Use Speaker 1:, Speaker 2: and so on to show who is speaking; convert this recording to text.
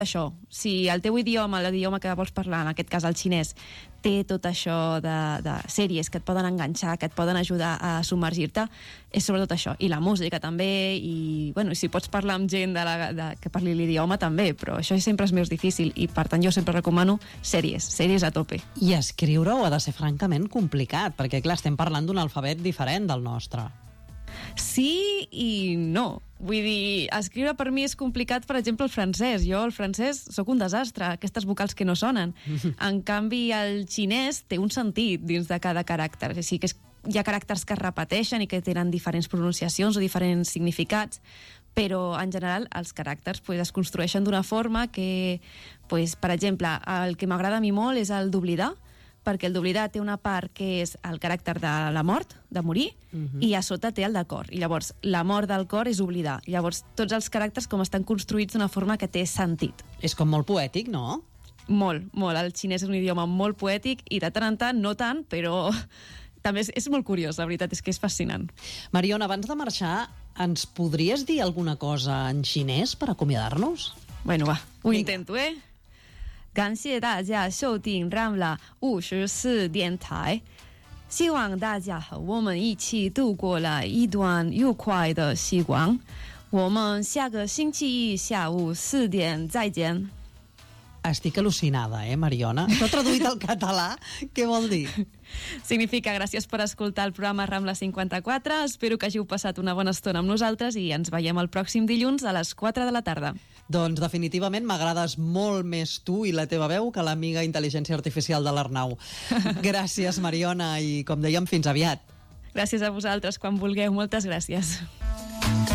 Speaker 1: això, si el teu idioma, l'idioma que vols parlar, en aquest cas el xinès, té tot això de sèries que et poden enganxar, que et poden ajudar a submergir-te, és sobretot això. I la música també, i bueno, si pots parlar amb gent que parli l'idioma també, però això sempre és més difícil i per tant jo sempre recomano sèries a tope.
Speaker 2: I escriure-ho ha de ser francament complicat, perquè clar, estem parlant d'un alfabet diferent del nostre.
Speaker 1: Sí i no. Vull dir, escriure per mi és complicat, per exemple, el francès. Jo, el francès, sóc un desastre, aquestes vocals que no sonen. En canvi, el xinès té un sentit dins de cada caràcter. O sigui, que hi ha caràcters que es repeteixen i que tenen diferents pronunciacions o diferents significats, però en general els caràcters es construeixen d'una forma que, per exemple, el que m'agrada a mi molt és el d'oblidar, perquè el d'oblidar té una part que és el caràcter de la mort, de morir, i a sota té el de cor. I llavors, la mort del cor és oblidar. I llavors, tots els caràcters com estan construïts d'una forma que té sentit.
Speaker 2: És com molt poètic, no?
Speaker 1: Molt, molt. El xinès és un idioma molt poètic i de tant en tant, no tant, però també és molt curiós, la veritat és que és fascinant.
Speaker 2: Mariona, abans de marxar, ens podries dir alguna cosa en xinès per acomiadar-nos?
Speaker 1: Bueno, va, ho intento, 感谢大家收听 Rambla 54电台，希望大家和我们一起度过了一段愉快的时光。我们下个星期一下午4点再见。
Speaker 2: Estic al·lucinada, Mariona? Això traduït al català, què vol dir?
Speaker 1: Significa gràcies per escoltar el programa Rambla 54. Espero que hàgiu passat una bona estona amb nosaltres i ens veiem el pròxim dilluns a les 4 de la tarda.
Speaker 2: Doncs definitivament m'agrades molt més tu i la teva veu que l'amiga intel·ligència artificial de l'Arnau. Gràcies, Mariona, i com dèiem, fins aviat.
Speaker 1: Gràcies a vosaltres, quan vulgueu. Moltes gràcies.